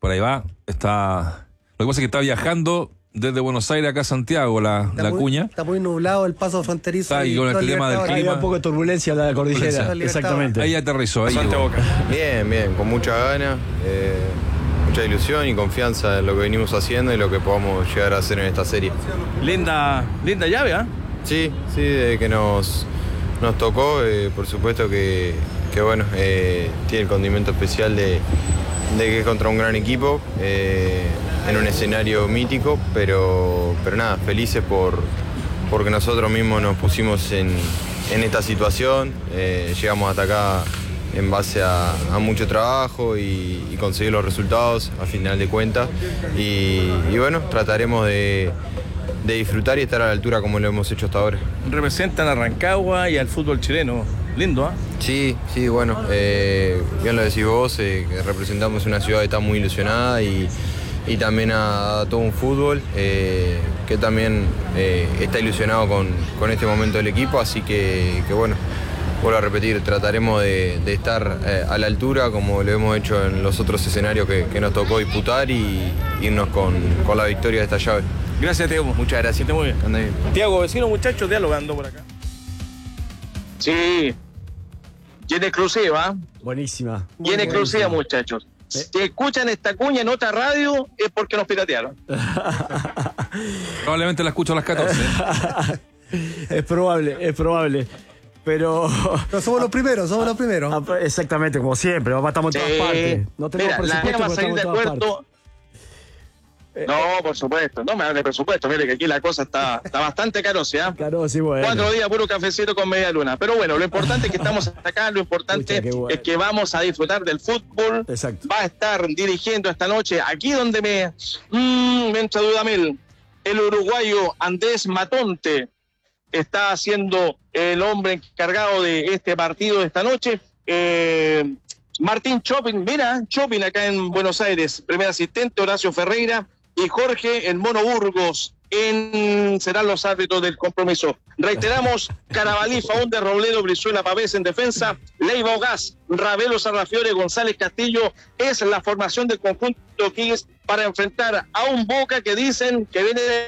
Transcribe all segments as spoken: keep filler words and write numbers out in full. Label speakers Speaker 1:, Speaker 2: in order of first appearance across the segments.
Speaker 1: Por ahí va. Está. Lo que pasa es que está viajando desde Buenos Aires acá a Santiago, la, la
Speaker 2: muy,
Speaker 1: cuña.
Speaker 2: Está muy nublado el paso fronterizo.
Speaker 1: Está ahí con el tema del clima.
Speaker 3: Hay un poco de turbulencia en la cordillera. Exactamente.
Speaker 1: Ahí aterrizó. Ahí
Speaker 4: bien, bien, con mucha gana, eh, mucha ilusión y confianza en lo que venimos haciendo y lo que podamos llegar a hacer en esta serie.
Speaker 5: Linda, linda llave, ¿ah? ¿eh?
Speaker 4: Sí, sí, desde que nos, nos tocó, eh, por supuesto que, que bueno, eh, tiene el condimento especial de, de que es contra un gran equipo, eh, en un escenario mítico, pero, pero nada, felices por, porque nosotros mismos nos pusimos en, en esta situación, eh, llegamos hasta acá en base a, a mucho trabajo y, y conseguir los resultados a final de cuentas y, y bueno, trataremos de, de disfrutar y estar a la altura como lo hemos hecho hasta ahora.
Speaker 5: Representan a Rancagua y al fútbol chileno, lindo, ¿ah? ¿eh?
Speaker 4: Sí, sí, bueno, eh, bien lo decís vos, eh, que representamos una ciudad que está muy ilusionada y, y también a, a todo un fútbol eh, que también eh, está ilusionado con, con este momento del equipo, así que, que bueno, vuelvo a repetir, trataremos de, de estar eh, a la altura como lo hemos hecho en los otros escenarios que, que nos tocó disputar y irnos con, con la victoria de esta llave.
Speaker 5: Gracias, Tiago.
Speaker 4: Muchas gracias.
Speaker 5: Muy bien.
Speaker 4: Anda bien.
Speaker 5: Tiago, vecino, muchachos, dialogando por acá.
Speaker 6: Sí, y en exclusiva.
Speaker 3: Buenísima.
Speaker 6: Y en exclusiva, muchachos. Si escuchan esta cuña en otra radio es porque nos piratearon.
Speaker 1: Probablemente la escucho a las catorce.
Speaker 3: Es probable, es probable. Pero...
Speaker 2: Pero somos los primeros, somos los primeros.
Speaker 3: Exactamente, como siempre, estamos en todas
Speaker 6: Sí.
Speaker 3: partes. No tenemos
Speaker 6: Mira, la
Speaker 3: presupuesto,
Speaker 6: va a
Speaker 3: pero
Speaker 6: salir
Speaker 3: estamos
Speaker 6: de
Speaker 3: en todas
Speaker 6: acuerdo.
Speaker 3: partes.
Speaker 6: No, por supuesto. No me hable de presupuesto. Mire que aquí la cosa está, está bastante caro, ¿sí?
Speaker 3: Claro, sí, bueno.
Speaker 6: Cuatro días puro cafecito con media luna. Pero bueno, lo importante es que estamos acá, lo importante
Speaker 3: Pucha, bueno.
Speaker 6: es que vamos a disfrutar del fútbol.
Speaker 3: Exacto.
Speaker 6: Va a estar dirigiendo esta noche, aquí donde me, mmm, me entra duda mil, el uruguayo Andrés Matonte está siendo el hombre encargado de este partido de esta noche. Eh, Martín Chopin, mira, Chopin acá en Buenos Aires, primer asistente, Horacio Ferreira y Jorge el Mono Burgos en, serán los árbitros del compromiso. Reiteramos, Carabalí, Faúndez, Robledo, Brizuela, Pavés en defensa, Leiva Ogaz, Ravelo, Sarrafiore, González Castillo, es la formación del conjunto Kings para enfrentar a un Boca que dicen que viene de...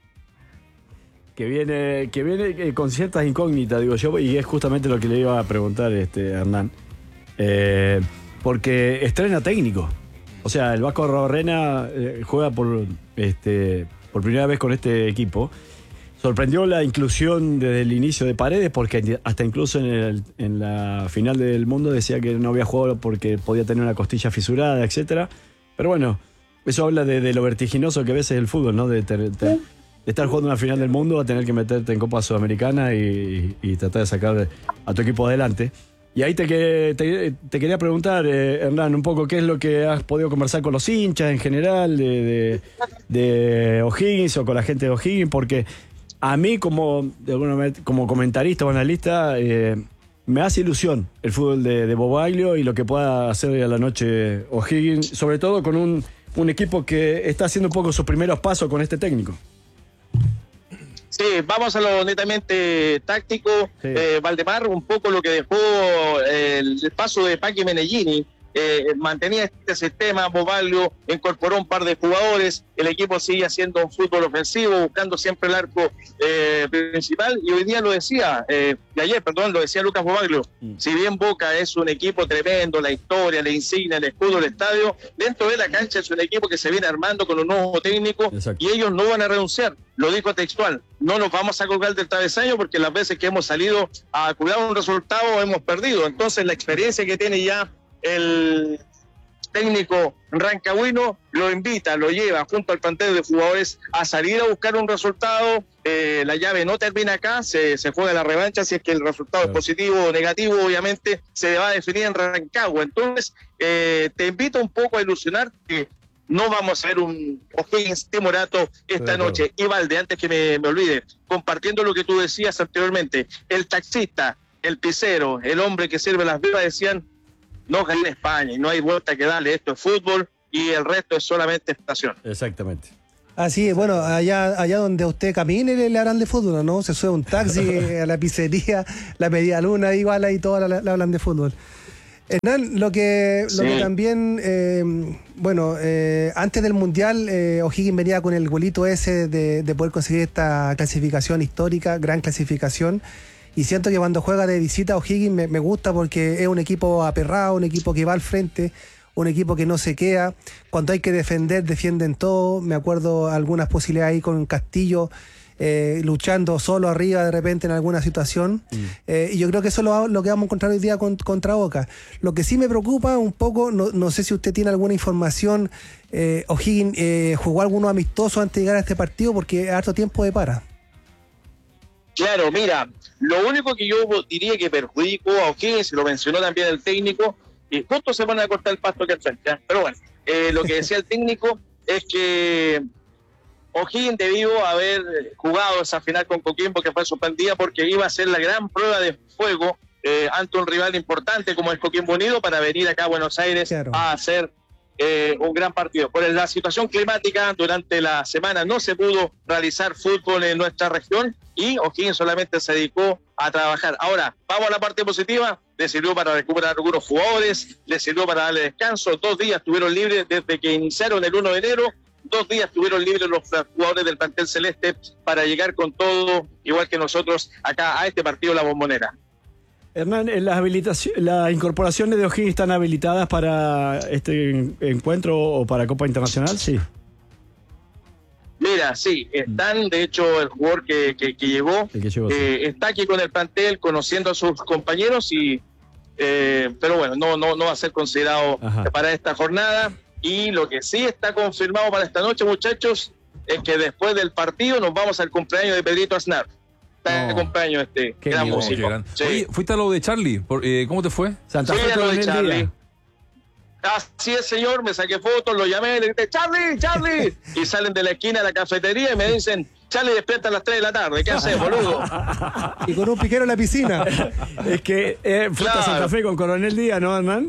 Speaker 3: Que viene, que viene eh, con ciertas incógnitas, digo yo, y es justamente lo que le iba a preguntar este, Hernán. Eh, porque estrena técnico. O sea, el Vasco Arrobarrena eh, juega por, este, por primera vez con este equipo. Sorprendió la inclusión desde el inicio de Paredes, porque hasta incluso en, el, en la final del mundo decía que no había jugado porque podía tener una costilla fisurada, etcétera. Pero bueno, eso habla de, de lo vertiginoso que a veces es el fútbol, ¿no? De, de, de, de estar jugando una final del mundo a tener que meterte en Copa Sudamericana y, y tratar de sacar a tu equipo adelante. Y ahí te, te, te quería preguntar, eh, Hernán, un poco qué es lo que has podido conversar con los hinchas en general de, de, de O'Higgins o con la gente de O'Higgins, porque a mí como, de alguna manera, como comentarista o analista eh, me hace ilusión el fútbol de, de Bobaglio y lo que pueda hacer a la noche O'Higgins, sobre todo con un, un equipo que está haciendo un poco sus primeros pasos con este técnico.
Speaker 6: Sí, vamos a lo netamente táctico. Sí. Eh, Valdemar, un poco lo que dejó eh, el paso de Paqui Menellini. Eh, mantenía este sistema, Bobaglio incorporó un par de jugadores, el equipo sigue haciendo un fútbol ofensivo, buscando siempre el arco eh, principal, y hoy día lo decía, eh, de ayer, perdón, lo decía Lucas Bobaglio, mm. si bien Boca es un equipo tremendo, la historia, la insignia, el escudo del estadio, dentro de la cancha es un equipo que se viene armando con un nuevo técnico. Exacto. Y ellos no van a renunciar, lo dijo textual, no nos vamos a colgar del travesaño porque las veces que hemos salido a cuidar un resultado hemos perdido, entonces la experiencia que tiene ya el técnico rancagüino lo invita, lo lleva junto al plantel de jugadores a salir a buscar un resultado. Eh, la llave no termina acá, se, se juega la revancha, si es que el resultado claro. es positivo o negativo, obviamente se va a definir en Rancagua. Entonces eh, te invito un poco a ilusionar que no vamos a ver un O'Higgins timorato esta claro. noche. Y Valde, antes que me, me olvide, compartiendo lo que tú decías anteriormente, el taxista, el pisero, el hombre que sirve las bebidas decían: no gané en España y no hay vuelta que darle, esto es fútbol y el resto es solamente estación.
Speaker 3: Exactamente.
Speaker 2: Así es, bueno, allá allá donde usted camine le, le harán de fútbol, ¿no? Se sube un taxi a la pizzería, la media luna, igual ahí todas le hablan de fútbol. Hernán, lo que,
Speaker 6: Sí.
Speaker 2: lo que también, eh, bueno, eh, antes del Mundial, eh, O'Higgins venía con el golito ese de, de poder conseguir esta clasificación histórica, gran clasificación, y siento que cuando juega de visita O'Higgins me, me gusta porque es un equipo aperrado, un equipo que va al frente, un equipo que no se queda, cuando hay que defender, defienden todo. Me acuerdo algunas posibilidades ahí con Castillo, Eh, luchando solo arriba de repente en alguna situación, mm. eh, y yo creo que eso es lo, lo que vamos a encontrar hoy día con, contra Boca. Lo que sí me preocupa un poco, no, no sé si usted tiene alguna información, eh, O'Higgins eh, jugó algunos amistosos antes de llegar a este partido porque es harto tiempo de para.
Speaker 6: Claro, mira, lo único que yo diría que perjudicó a O'Higgins, lo mencionó también el técnico, y justo se van a cortar el pasto que al frente, ¿eh? Pero bueno, eh, lo que decía el técnico es que O'Higgins debió haber jugado esa final con Coquimbo, que fue suspendida porque iba a ser la gran prueba de fuego eh, ante un rival importante como es Coquimbo Unido para venir acá a Buenos Aires claro. a hacer eh, un gran partido. Por la situación climática, durante la semana no se pudo realizar fútbol en nuestra región y O'Higgins solamente se dedicó a trabajar. Ahora, vamos a la parte positiva. Le sirvió para recuperar algunos jugadores, le sirvió para darle descanso. Dos días estuvieron libres desde que iniciaron el uno de enero. Dos días estuvieron libres los jugadores del plantel celeste para llegar con todo, igual que nosotros, acá a este partido La Bombonera.
Speaker 3: Hernán, ¿las, habilitaciones, las incorporaciones de O'Higgins están habilitadas para este encuentro o para Copa Internacional? Sí.
Speaker 6: Mira, sí, están, de hecho, el jugador que, que, que llegó, que llegó eh, sí. está aquí con el plantel, conociendo a sus compañeros, y eh, pero bueno, no, no, no va a ser considerado Ajá. para esta jornada. Y lo que sí está confirmado para esta noche, muchachos, es que después del partido nos vamos al cumpleaños de Pedrito Aznar. Está no. de cumpleaños este
Speaker 1: Qué
Speaker 6: gran
Speaker 1: mío,
Speaker 6: músico.
Speaker 1: Gran.
Speaker 6: Sí.
Speaker 1: Oye, ¿fuiste a lo de Charlie? Por, eh, ¿Cómo te fue?
Speaker 3: Santa
Speaker 6: sí,
Speaker 3: Fe
Speaker 6: a lo de Charlie.
Speaker 3: Día.
Speaker 6: Así es, señor, me saqué fotos, lo llamé, le grité, ¡Charlie, Charlie! Y salen de la esquina de la cafetería y me dicen, Charlie despierta a las tres de la tarde, ¿qué haces, boludo?
Speaker 2: Y con un piquero en la piscina.
Speaker 3: Es que eh, fuiste claro. a Santa Fe con Coronel Díaz, ¿no, Hernán?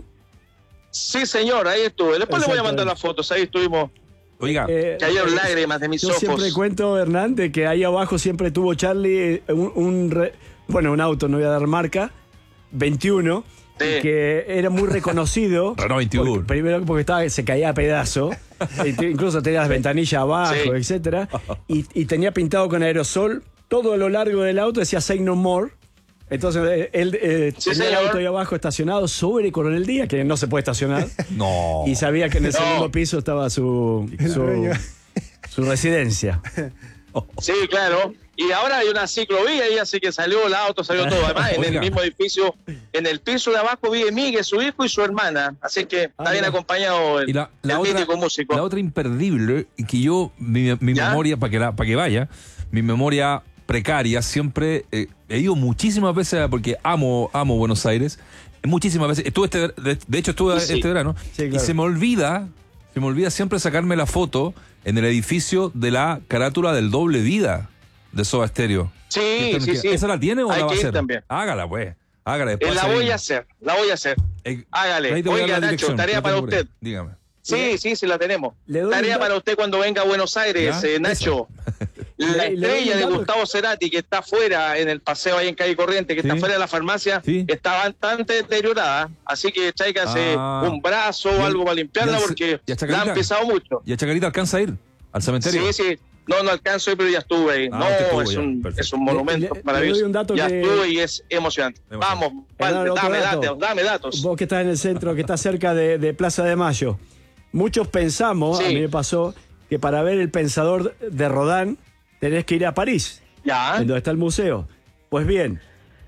Speaker 6: Sí, señor, ahí estuve. Después le voy a mandar las fotos, ahí estuvimos.
Speaker 1: Oiga,
Speaker 6: eh, cayeron eh, lágrimas de mis
Speaker 3: yo
Speaker 6: ojos.
Speaker 3: Yo siempre cuento, Hernán, de que ahí abajo siempre tuvo Charlie un, un re, bueno, un auto, no voy a dar marca, veintiuno, sí. y que era muy reconocido.
Speaker 1: Renault veintiuno.
Speaker 3: Porque, primero porque estaba, se caía a pedazo, incluso tenía las ventanillas abajo, sí. etcétera, y, y tenía pintado con aerosol todo a lo largo del auto, decía Say No More. Entonces él eh, sí, tenía señor. el auto ahí abajo estacionado sobre Coronel Díaz, que no se puede estacionar.
Speaker 1: No.
Speaker 3: Y sabía que en el no. segundo piso estaba su, su, su residencia.
Speaker 6: Sí, claro. Y ahora hay una ciclovía ahí, así que salió el auto, salió todo. Además, en el mismo edificio, en el piso de abajo vive Miguel, su hijo y su hermana. Así que está ah, bien no. acompañado el,
Speaker 1: la, la
Speaker 6: el
Speaker 1: otra,
Speaker 6: mítico músico.
Speaker 1: La otra imperdible, que yo, mi, mi memoria, para que, la, para que vaya, mi memoria precaria, siempre eh, he ido muchísimas veces porque amo amo Buenos Aires, muchísimas veces estuve este, de, de hecho estuve sí, este verano sí, claro. y se me olvida se me olvida siempre sacarme la foto en el edificio de la carátula del Doble Vida de Soda Stereo.
Speaker 6: Sí, sí, sí.
Speaker 1: ¿Esa la tiene o
Speaker 6: Hay
Speaker 1: la va a hacer?
Speaker 6: También.
Speaker 1: Hágala pues, hágala después.
Speaker 6: Eh, la voy a hacer, la voy a hacer. Eh, Hágale. Oiga, Nacho, tarea para usted.
Speaker 1: Dígame.
Speaker 6: Sí, sí, sí la tenemos. Tarea para usted cuando venga a Buenos Aires, eh, Nacho. La estrella de Gustavo Cerati, que está afuera en el paseo ahí en Calle Corriente, que ¿Sí? está fuera de la farmacia, ¿Sí? está bastante deteriorada. Así que tráigase ah. un brazo o algo para limpiarla, porque la han pesado mucho.
Speaker 1: ¿Y a Chacarita alcanza a ir al cementerio?
Speaker 6: Sí, sí. No, no alcanzo a ir, pero ya estuve ahí. Ah, no, estuvo, es, un, es un monumento le, le, maravilloso. Le un dato ya que... estuve y es emocionante. Vamos, Valde, dame dato. datos, dame datos.
Speaker 3: Vos que estás en el centro, que estás cerca de, de Plaza de Mayo. Muchos pensamos, sí. a mí me pasó, que para ver El Pensador de Rodin tenés que ir a París,
Speaker 6: ya.
Speaker 3: en donde está el museo. Pues bien,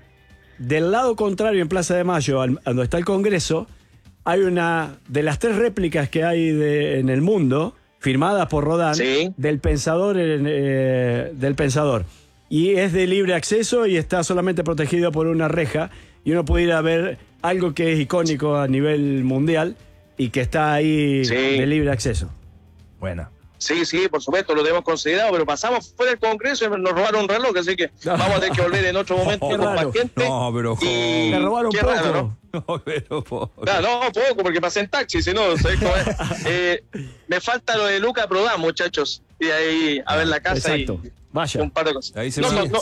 Speaker 3: del lado contrario, en Plaza de Mayo, al, donde está el Congreso, hay una de las tres réplicas que hay de, en el mundo, firmadas por Rodin,
Speaker 6: sí.
Speaker 3: del Pensador, eh, del Pensador. Y es de libre acceso y está solamente protegido por una reja. Y uno puede ir a ver algo que es icónico a nivel mundial y que está ahí sí. de libre acceso.
Speaker 1: Buena.
Speaker 6: Sí, sí, por supuesto, lo hemos considerado, pero pasamos fuera del Congreso y nos robaron un reloj, así que no. vamos a tener que volver en otro momento
Speaker 3: con
Speaker 6: más gente.
Speaker 1: No, pero
Speaker 6: y...
Speaker 3: me robaron
Speaker 6: Qué
Speaker 3: poco.
Speaker 6: Raro, ¿no?
Speaker 1: No, pero poco.
Speaker 6: No, no, poco, porque pasé en taxi, si no, ¿sabes cómo es? eh, me falta lo de Luca Prodan, muchachos, y ahí a ver la casa.
Speaker 3: Exacto.
Speaker 6: y
Speaker 3: Vaya.
Speaker 6: un par de cosas.
Speaker 1: Ahí se
Speaker 6: no,
Speaker 1: sigue,
Speaker 6: no, no.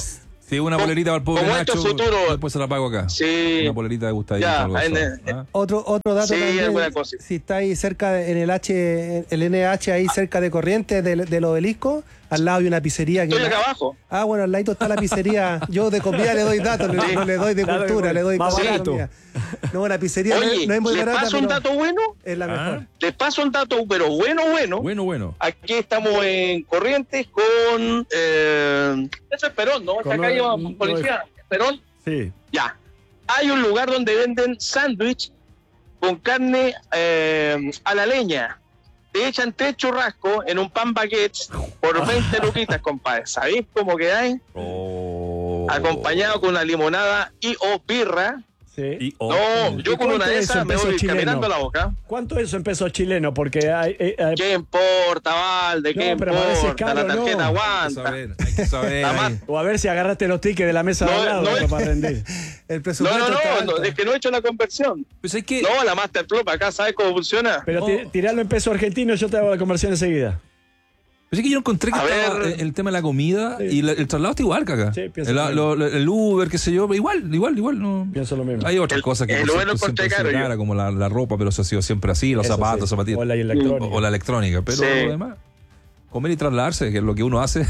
Speaker 1: Sí, una
Speaker 6: Como-
Speaker 1: polerita para el pobre
Speaker 6: como
Speaker 1: Nacho.
Speaker 6: esto es futuro.
Speaker 1: Después se la pago acá.
Speaker 6: Sí.
Speaker 1: Una polerita de gustadito.
Speaker 6: Ya,
Speaker 1: algo
Speaker 6: en
Speaker 1: así,
Speaker 6: el-
Speaker 1: ¿ah?
Speaker 2: Otro, otro dato
Speaker 6: Sí,
Speaker 2: también,
Speaker 6: alguna cosa.
Speaker 2: si está ahí cerca, de- en el H, el N H ahí cerca de Corrientes, del, del obelisco, al lado hay una pizzería. Que
Speaker 6: Estoy acá abajo.
Speaker 2: Ah, bueno, al ladito está la pizzería. Yo de comida le doy datos, no,
Speaker 6: Sí.
Speaker 2: no le doy de
Speaker 3: Claro,
Speaker 2: cultura, le doy
Speaker 3: más
Speaker 2: comida.
Speaker 3: barato.
Speaker 2: comida. No, una pizzería no,
Speaker 6: Oye,
Speaker 2: es- no es muy
Speaker 6: ¿les
Speaker 2: barata,
Speaker 6: paso un
Speaker 2: pero
Speaker 6: dato bueno?
Speaker 2: es la
Speaker 1: Ah.
Speaker 2: mejor.
Speaker 6: Les paso un dato, pero bueno, bueno.
Speaker 1: Bueno, bueno.
Speaker 6: Aquí estamos en Corrientes con... Eh, eso es Perón, ¿no?
Speaker 3: Con
Speaker 6: Esta calle
Speaker 3: no-
Speaker 6: va
Speaker 3: no-
Speaker 6: policía. Perón,
Speaker 3: Sí.
Speaker 6: ya. Hay un lugar donde venden sándwich con carne eh, a la leña. Te echan tres churrascos en un pan baguette por veinte luquitas, compadre. ¿Sabéis cómo quedáis?
Speaker 1: Oh.
Speaker 6: Acompañado con una limonada y o birra.
Speaker 3: Sí.
Speaker 1: Y, oh,
Speaker 6: No,
Speaker 3: ¿Y
Speaker 6: yo con
Speaker 3: cuánto
Speaker 6: una de
Speaker 3: es eso
Speaker 6: esas
Speaker 3: en
Speaker 6: me
Speaker 3: pesos
Speaker 6: voy
Speaker 3: chilenos?
Speaker 6: caminando la boca.
Speaker 3: ¿Cuánto es eso en pesos chilenos? Porque hay, eh, hay-
Speaker 6: ¿Qué importa, Valde? ¿Qué
Speaker 3: No, pero a veces
Speaker 6: importa?
Speaker 3: caro,
Speaker 6: La tarjeta
Speaker 3: no.
Speaker 1: hay que
Speaker 6: aguanta.
Speaker 1: saber, hay que saber.
Speaker 6: La
Speaker 1: ahí.
Speaker 6: más-
Speaker 3: o a ver si agarraste los tickets de la mesa de
Speaker 6: No,
Speaker 3: al lado
Speaker 6: no es-
Speaker 3: para rendir.
Speaker 2: El
Speaker 6: No,
Speaker 2: presupuesto
Speaker 6: no,
Speaker 2: está
Speaker 6: no,
Speaker 2: alto.
Speaker 6: no, es que no he hecho la conversión.
Speaker 1: Pues hay que.
Speaker 6: No, la Masterplop acá, ¿sabes cómo funciona?
Speaker 3: Pero
Speaker 1: No.
Speaker 3: ti- tirarlo en peso argentino, yo te hago la conversión enseguida.
Speaker 1: Pues es que yo encontré que
Speaker 6: A
Speaker 1: estaba
Speaker 6: ver.
Speaker 1: el, el tema de la comida
Speaker 3: Sí.
Speaker 1: y la- el traslado está igual que acá.
Speaker 3: Sí, pienso
Speaker 1: el,
Speaker 3: lo mismo.
Speaker 1: lo- lo- el Uber, qué sé yo, igual, igual, igual. No.
Speaker 3: Pienso lo mismo.
Speaker 1: Hay otras
Speaker 6: El-
Speaker 1: cosas que
Speaker 6: el
Speaker 1: por
Speaker 6: Uber lo
Speaker 1: cierto, siempre
Speaker 6: encontré
Speaker 1: son
Speaker 6: caro yo.
Speaker 1: caras, como la, la ropa, pero eso ha sido siempre así, los
Speaker 3: Eso
Speaker 1: zapatos,
Speaker 3: sí.
Speaker 1: zapatillas.
Speaker 3: O la
Speaker 1: O,
Speaker 3: electrónica.
Speaker 1: o la electrónica, pero
Speaker 6: Sí.
Speaker 1: lo demás. Comer y trasladarse, que es lo que uno hace.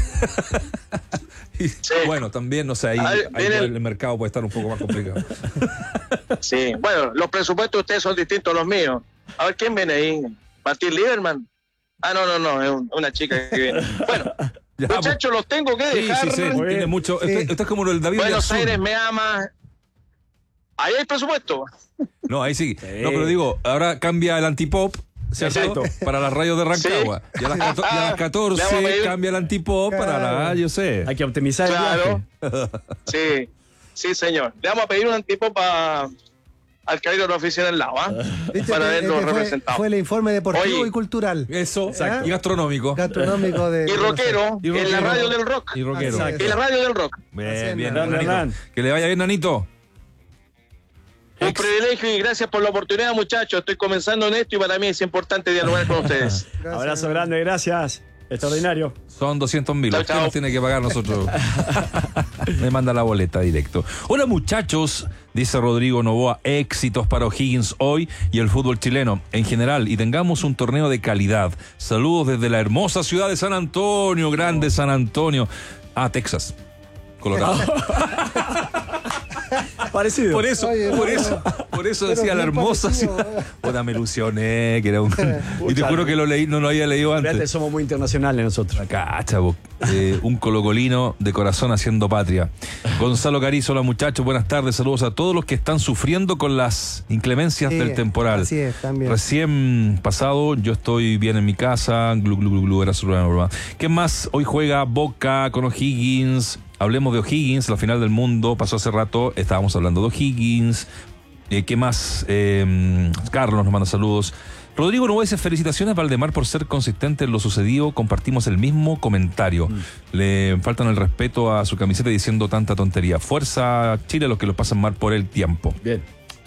Speaker 1: Y,
Speaker 6: Sí.
Speaker 1: Bueno, también, no sé, ahí,
Speaker 6: A ver,
Speaker 1: ahí
Speaker 6: viene
Speaker 1: el...
Speaker 6: el-
Speaker 1: mercado puede estar un poco más complicado.
Speaker 6: Sí, bueno, los presupuestos de ustedes son distintos a los míos. A ver, ¿quién viene ahí? ¿Martín Lieberman? Ah, no, no, no, es un- una chica que viene. Bueno,
Speaker 1: Ya,
Speaker 6: muchachos, los tengo que
Speaker 1: sí,
Speaker 6: dejar.
Speaker 1: sí, sí,
Speaker 3: Muy
Speaker 1: tiene
Speaker 3: bien.
Speaker 1: mucho.
Speaker 2: Sí.
Speaker 1: Esto, esto es como lo del David
Speaker 6: Buenos
Speaker 1: Oyarzún.
Speaker 6: Aires me ama. Ahí hay presupuesto.
Speaker 1: No, ahí sí.
Speaker 3: Sí.
Speaker 1: No, pero digo, ahora cambia el antipop, ¿cierto?
Speaker 3: Exacto.
Speaker 1: Para las radios de Rancagua. Y a las, cato- y a las
Speaker 6: Le vamos a
Speaker 1: catorce
Speaker 6: pedir-
Speaker 1: cambia el antipop para la,
Speaker 2: Claro.
Speaker 1: yo sé.
Speaker 3: Hay que optimizar el
Speaker 6: Claro.
Speaker 3: viaje.
Speaker 6: Sí, sí, señor. Le vamos a pedir un antipo para al caballero de la oficina al lado, ¿ah?
Speaker 2: ¿Viste?
Speaker 6: Para
Speaker 2: Este-
Speaker 6: vernos
Speaker 2: este fue,
Speaker 6: representados.
Speaker 2: fue el informe deportivo
Speaker 6: Oye.
Speaker 2: y cultural.
Speaker 1: Eso,
Speaker 2: Exacto.
Speaker 1: y gastronómico.
Speaker 2: Gastronómico de.
Speaker 6: Y rockero,
Speaker 1: Y
Speaker 6: en la
Speaker 1: rockero.
Speaker 6: radio del rock.
Speaker 1: Y rockero.
Speaker 2: Así es.
Speaker 6: En la radio del rock.
Speaker 1: Bien,
Speaker 2: Haciendo.
Speaker 1: bien,
Speaker 3: Hernán,
Speaker 1: Nanito.
Speaker 3: Hernán.
Speaker 1: Que le vaya bien, Nanito.
Speaker 6: Un privilegio y gracias por la oportunidad, muchachos. Estoy comenzando en esto y para mí es importante dialogar con ustedes.
Speaker 2: Gracias.
Speaker 3: Abrazo grande, gracias. Extraordinario.
Speaker 1: Son doscientos mil.
Speaker 6: Chao,
Speaker 1: Usted
Speaker 6: chao.
Speaker 1: nos tiene que pagar nosotros. Me manda la boleta directo. Hola muchachos, dice Rodrigo Novoa. Éxitos para O'Higgins hoy y el fútbol chileno en general. Y tengamos un torneo de calidad. Saludos desde la hermosa ciudad de San Antonio. Grande San Antonio. Ah, Texas. Colorado.
Speaker 3: Parecido.
Speaker 1: Por eso,
Speaker 2: Oye,
Speaker 1: por
Speaker 2: no,
Speaker 1: eso, por eso
Speaker 2: pero
Speaker 1: decía la
Speaker 2: bien
Speaker 1: hermosa
Speaker 2: parecido.
Speaker 1: ciudad. Puta, me ilusioné, que era un. Y te
Speaker 3: Pucha.
Speaker 1: juro que lo leí, no lo había leído
Speaker 3: Fíjate,
Speaker 1: antes.
Speaker 3: somos muy internacionales nosotros.
Speaker 1: Acá, chavo. Eh, un colocolino de corazón haciendo patria. Gonzalo Carizo, hola muchachos, buenas tardes. Saludos a todos los que están sufriendo con las inclemencias
Speaker 2: Sí,
Speaker 1: del temporal.
Speaker 2: así es, también.
Speaker 1: Recién pasado, yo estoy bien en mi casa. Glu, glu, glu, glu, era su programa. ¿Qué más? Hoy juega Boca con O'Higgins. Hablemos de O'Higgins, la final del mundo. Pasó hace rato, estábamos hablando de O'Higgins. Eh, ¿Qué más? Eh, Carlos nos manda saludos. Rodrigo Novoa dice, felicitaciones Valdemar por ser consistente en lo sucedido, compartimos el mismo comentario.
Speaker 3: Mm.
Speaker 1: Le faltan el respeto a su camiseta diciendo tanta tontería. Fuerza Chile, los que lo pasan mal por el tiempo.
Speaker 3: Bien.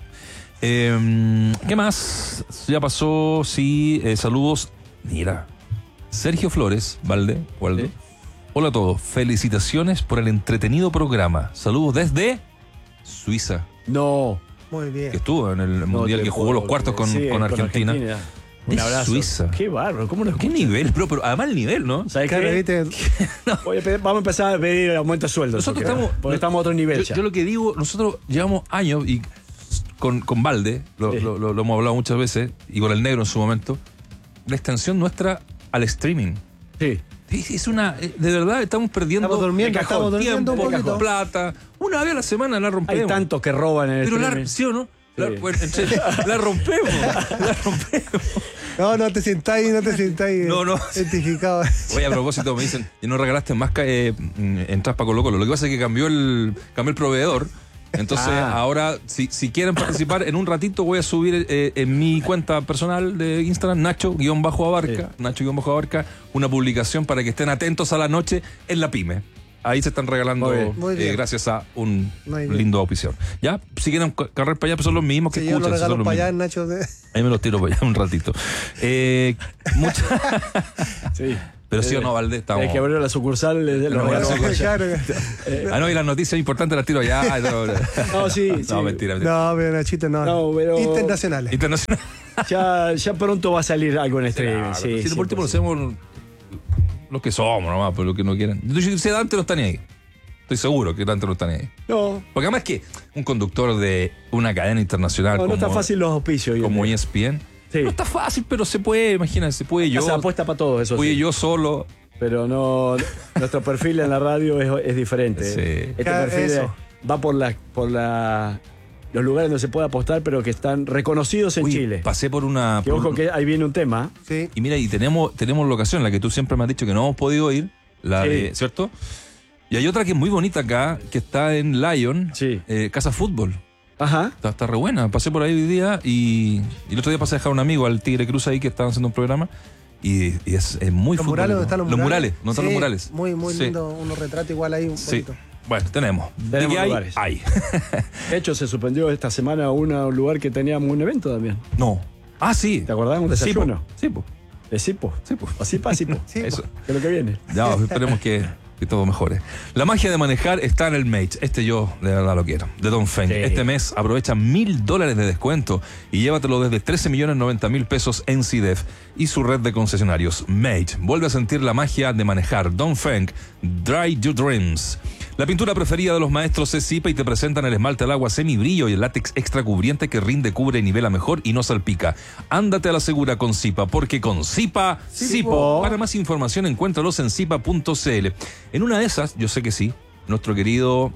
Speaker 1: Eh, ¿Qué más? Ya pasó, sí, eh, saludos. Mira, Sergio Flores, Valde, Waldo.
Speaker 3: Sí.
Speaker 1: Hola a todos, felicitaciones por el entretenido programa. Saludos desde Suiza,
Speaker 3: No.
Speaker 2: Muy
Speaker 1: que
Speaker 2: bien.
Speaker 1: estuvo en el
Speaker 3: no
Speaker 1: mundial
Speaker 3: te
Speaker 1: que jugó
Speaker 3: puedo
Speaker 1: los cuartos con,
Speaker 3: creer. Sí,
Speaker 1: con Argentina.
Speaker 3: Un
Speaker 1: De
Speaker 3: abrazo.
Speaker 1: Suiza.
Speaker 3: Qué bárbaro. ¿Cómo lo
Speaker 1: ¿Qué
Speaker 3: escuchas?
Speaker 1: nivel? Pero, pero además el nivel, ¿no?
Speaker 3: ¿Sabes
Speaker 2: Claro,
Speaker 3: qué?
Speaker 2: ¿viste?
Speaker 3: Voy a pedir- vamos a empezar a pedir aumento de sueldo.
Speaker 1: Nosotros
Speaker 3: porque,
Speaker 1: estamos,
Speaker 3: porque estamos a otro nivel
Speaker 1: yo,
Speaker 3: ya.
Speaker 1: yo lo que digo, nosotros llevamos años y con, con Valde, lo,
Speaker 3: Sí.
Speaker 1: lo- lo- lo hemos hablado muchas veces, y con el negro en su momento, la extensión nuestra al streaming.
Speaker 3: Sí.
Speaker 1: Sí, sí, es una, eh, de verdad estamos perdiendo
Speaker 2: Estamos durmiendo,
Speaker 1: de cajón,
Speaker 2: estamos durmiendo un
Speaker 1: tiempo,
Speaker 2: poquito.
Speaker 1: plata. Una vez a la semana la rompemos.
Speaker 3: Hay tantos que roban en el
Speaker 1: Pero la,
Speaker 3: streaming.
Speaker 1: ¿sí o no? La,
Speaker 3: Sí.
Speaker 1: bueno, entre- la rompemos, la rompemos.
Speaker 2: No, no te sintáis, no te sintáis
Speaker 1: No, no.
Speaker 2: identificado.
Speaker 1: Oye, a propósito, me dicen, y no regalaste más ca- eh, mm, entradas para Colo Colo. Lo que pasa es que cambió el, cambió el proveedor. Entonces,
Speaker 3: Ah.
Speaker 1: ahora, si, si quieren participar, en un ratito voy a subir eh, en mi cuenta personal de Instagram, Nacho-Abarca,
Speaker 3: Sí.
Speaker 1: Nacho-Abarca, una publicación para que estén atentos a la noche en la pyme. Ahí se están regalando
Speaker 3: Muy bien.
Speaker 2: Muy
Speaker 1: eh,
Speaker 2: bien.
Speaker 1: gracias a un
Speaker 2: Muy bien.
Speaker 1: lindo auspicio. Ya, si quieren ca- cargar para allá, pues son los mismos que
Speaker 2: Si yo lo
Speaker 1: escuchan. si son
Speaker 2: regalo
Speaker 1: los
Speaker 2: para allá,
Speaker 1: mismos.
Speaker 2: Nacho. de-
Speaker 1: Ahí me los tiro para allá un ratito. Eh, mucha-
Speaker 3: Sí.
Speaker 1: Pero sí o no, Valdés, estamos...
Speaker 3: Hay que abrir la sucursal de los
Speaker 1: No,
Speaker 3: regalos.
Speaker 2: Claro.
Speaker 1: Ah, no, y las noticias importantes las tiro allá. No, no.
Speaker 3: No, sí, sí.
Speaker 1: No, mentira, mentira.
Speaker 2: No, pero Nachito, no.
Speaker 3: No, pero-
Speaker 2: Internacionales.
Speaker 1: Internacional.
Speaker 3: Ya, ya pronto va a salir algo en streaming.
Speaker 1: Claro,
Speaker 3: sí,
Speaker 1: si
Speaker 3: sí,
Speaker 1: por último lo
Speaker 3: pues,
Speaker 1: hacemos los que somos nomás, por lo que no quieran. Yo sé que Dante no está ni ahí. Estoy seguro que Dante no está ni ahí.
Speaker 3: No,
Speaker 1: Porque además que un conductor de una cadena internacional
Speaker 3: no, no
Speaker 1: como,
Speaker 3: está fácil los auspicios. hoy en
Speaker 1: como
Speaker 3: día.
Speaker 1: E S P N,
Speaker 3: Sí.
Speaker 1: no está fácil, pero se puede, imagínate, se puede yo.
Speaker 3: Se apuesta para todo eso.
Speaker 1: Puede
Speaker 3: sí.
Speaker 1: yo solo.
Speaker 3: Pero no, nuestro perfil en la radio es, es diferente.
Speaker 1: Sí.
Speaker 3: Este
Speaker 2: Claro,
Speaker 3: perfil es-
Speaker 2: eso.
Speaker 3: va por la, por la, los lugares donde se puede apostar, pero que están reconocidos en
Speaker 1: Uy,
Speaker 3: Chile.
Speaker 1: pasé por una.
Speaker 3: Que
Speaker 1: por
Speaker 3: ojo
Speaker 1: un-
Speaker 3: que ahí viene un tema.
Speaker 2: Sí.
Speaker 1: Y mira, y tenemos, tenemos locación, la que tú siempre me has dicho que no hemos podido ir, la
Speaker 3: Sí.
Speaker 1: de, ¿cierto? Y hay otra que es muy bonita acá, que está en Lyon,
Speaker 3: Sí.
Speaker 1: eh, Casa Fútbol.
Speaker 3: Ajá.
Speaker 1: Está, está re buena. Pasé por ahí hoy día y, y el otro día pasé a dejar a un amigo al Tigre Cruz ahí que estaban haciendo un programa. Y, y es, es muy
Speaker 2: Los
Speaker 1: futbolero.
Speaker 2: murales, ¿dónde están los,
Speaker 1: Los murales, ¿no están
Speaker 2: Sí,
Speaker 1: los murales?
Speaker 2: Muy, muy
Speaker 1: Sí.
Speaker 2: lindo, unos retratos igual ahí,
Speaker 1: Sí.
Speaker 2: bonito.
Speaker 1: Bueno, tenemos. ¿De
Speaker 3: Tenemos
Speaker 1: qué hay?
Speaker 3: lugares.
Speaker 1: Hay.
Speaker 3: De hecho, se suspendió esta semana una- un lugar que teníamos un evento también.
Speaker 1: No. Ah, sí.
Speaker 3: ¿Te acordás? Un
Speaker 1: Sí, po.
Speaker 3: desayuno.
Speaker 1: Sí, po.
Speaker 3: De Sipo.
Speaker 1: Sí, po.
Speaker 3: Así pa, Sipo.
Speaker 2: Sí,
Speaker 1: Eso.
Speaker 3: Que es lo que viene.
Speaker 1: Ya, esperemos que, que todo mejore. La magia de manejar está en el Mage. Este yo de verdad lo quiero. De Don Feng.
Speaker 3: Sí.
Speaker 1: Este mes aprovecha mil dólares de descuento y llévatelo desde trece millones noventa mil pesos en C D E F y su red de concesionarios. Mage. Vuelve a sentir la magia de manejar. Don Feng. Dry Your Dreams. La pintura preferida de los maestros es Zipa y te presentan el esmalte al agua semibrillo y el látex extra cubriente que rinde, cubre y nivela mejor y no salpica. Ándate a la segura con Zipa, porque con Zipa, Zipo. Para más información encuéntralos en zipa punto c l. En una de esas, yo sé que sí, nuestro querido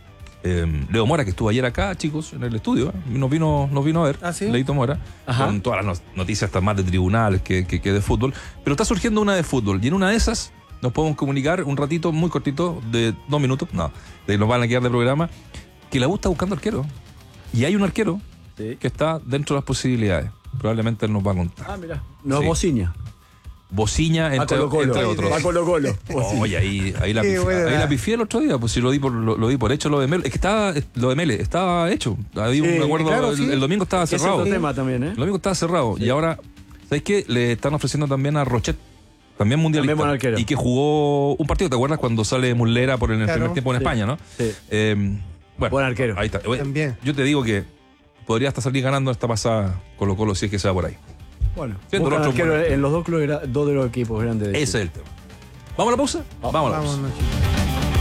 Speaker 1: eh, Leo Mora, que estuvo ayer acá, chicos, en el estudio, ¿eh? nos vino nos vino a ver,
Speaker 2: ¿Ah, sí?
Speaker 1: Leito Mora,
Speaker 3: Ajá.
Speaker 1: con todas las no- noticias hasta más de tribunales que, que, que de fútbol, pero está surgiendo una de fútbol y en una de esas nos podemos comunicar un ratito muy cortito, de dos minutos, no, de nos van a quedar de programa, que la U está buscando arquero. Y hay un arquero
Speaker 3: Sí.
Speaker 1: que está dentro de las posibilidades. Probablemente él nos va a contar.
Speaker 3: Ah, mira. No
Speaker 1: Sí.
Speaker 3: bociña.
Speaker 1: Bociña,
Speaker 3: Va
Speaker 1: entre,
Speaker 3: Colo Colo.
Speaker 1: entre otros.
Speaker 3: Va Colo Colo.
Speaker 1: Oye, ahí, ahí, la
Speaker 2: Qué
Speaker 1: pifié,
Speaker 2: buena.
Speaker 1: ahí la pifié el otro día, pues si lo di por, lo, lo di por hecho lo de Mele. Es que estaba, lo de Mele, estaba hecho. Había un
Speaker 3: Sí,
Speaker 1: acuerdo,
Speaker 2: claro,
Speaker 1: el,
Speaker 2: sí.
Speaker 1: el domingo estaba
Speaker 3: Ese es
Speaker 1: cerrado.
Speaker 3: otro tema también, ¿eh?
Speaker 1: El domingo estaba cerrado. Y ahora, ¿sabes qué? Le están ofreciendo también a Rochet, también mundialista.
Speaker 3: También buen arquero.
Speaker 1: Y que jugó un partido, ¿te acuerdas? Cuando sale Muslera por en el
Speaker 2: Claro.
Speaker 1: primer tiempo en
Speaker 3: Sí.
Speaker 1: España, ¿no?
Speaker 3: Sí.
Speaker 1: Eh, bueno,
Speaker 3: Buen arquero.
Speaker 1: ahí está. Oye,
Speaker 2: También.
Speaker 1: Yo te digo que podría hasta salir ganando esta pasada Colo Colo si es que se va por ahí.
Speaker 3: Bueno,
Speaker 1: Siendo
Speaker 3: buscan
Speaker 1: el otro
Speaker 3: arquero
Speaker 1: bueno.
Speaker 3: en los dos clubes, era- dos de los equipos grandes de
Speaker 1: Ese es el tema. ¿Vamos a la pausa? Vamos a la pausa.
Speaker 2: Vamos, Nachito.